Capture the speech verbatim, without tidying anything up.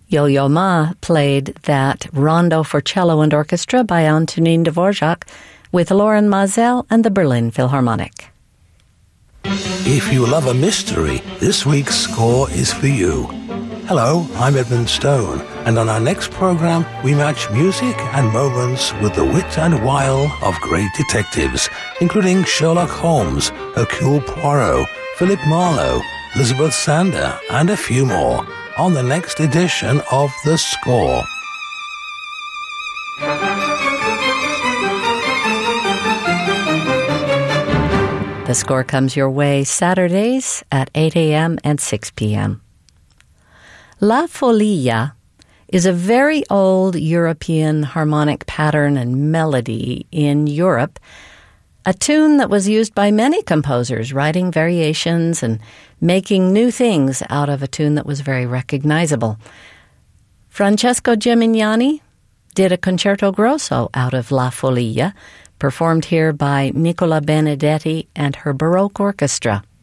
Yo-Yo Ma played that Rondo for Cello and Orchestra by Antonin Dvorak with Lauren Mazel and the Berlin Philharmonic. If you love a mystery, this week's score is for you. Hello, I'm Edmund Stone, and on our next program, we match music and moments with the wit and wile of great detectives, including Sherlock Holmes, Hercule Poirot, Philip Marlowe, Elizabeth Sander, and a few more, on the next edition of The Score. The Score comes your way Saturdays at eight a.m. and six p.m. La Folia is a very old European harmonic pattern and melody in Europe, a tune that was used by many composers, writing variations and making new things out of a tune that was very recognizable. Francesco Gemignani did a concerto grosso out of La Folia, performed here by Nicola Benedetti and her Baroque Orchestra.